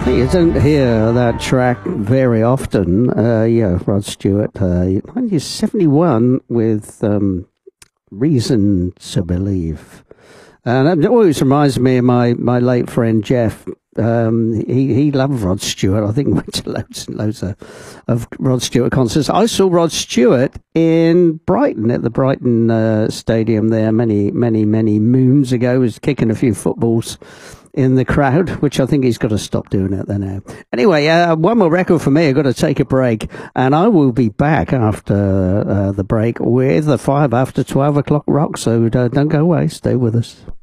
You don't hear that track very often. Yeah, Rod Stewart, 1971 with Reason to Believe. And it always reminds me of my late friend Jeff. He loved Rod Stewart. I think he went to loads and loads of Rod Stewart concerts. I saw Rod Stewart in Brighton at the Brighton Stadium there many moons ago. He was kicking a few footballs in the crowd, which I think he's got to stop doing it there now. Anyway, one more record for me. I've got to take a break, and I will be back after the break with the 5 after 12 o'clock rock. So don't go away. Stay with us.